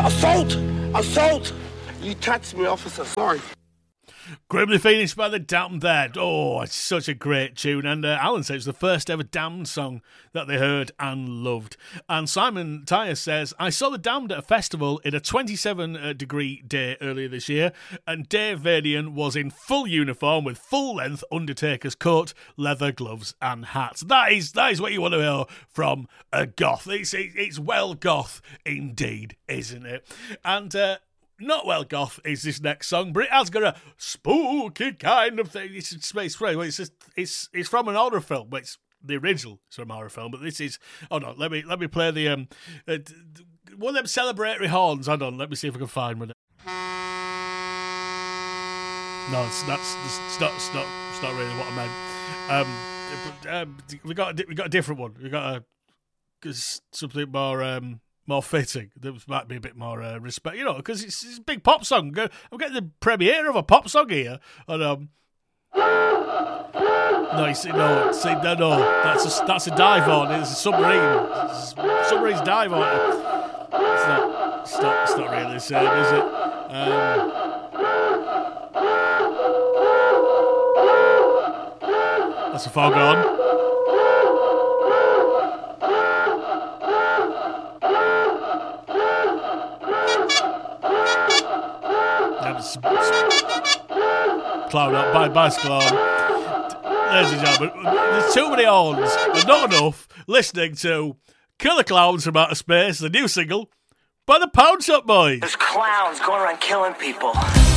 Assault! You touched me, officer, sorry. Grimly Finished by the Damned there. Oh, it's such a great tune. And Alan says it's the first ever Damned song that they heard and loved. And Simon Tyre says, I saw the Damned at a festival in a 27-degree day earlier this year, and Dave Vadian was in full uniform with full-length Undertaker's coat, leather gloves and hats. That is what you want to hear from a goth. It's well goth indeed, isn't it? And not well goth is this next song, but it has got a spooky kind of thing. It's from an horror film, but it's the original. It's from a horror film, but this is. Hold on, let me play the one of them celebratory horns. Hold on, let me see if I can find one. No, it's not really what I meant. We got a different one. We got something more fitting. There might be a bit more respect, because it's a big pop song. I'm getting the premiere of a pop song here. And, no, that's a dive horn. It's a submarine. Submarine's dive horn. It's not really the same, is it? That's a foghorn. Clown up, bicycle horn. Ladies and gentlemen, there's too many horns and not enough listening to Killer Clowns from Outer Space, the new single by the Pound Shop Boys. There's clowns going around killing people.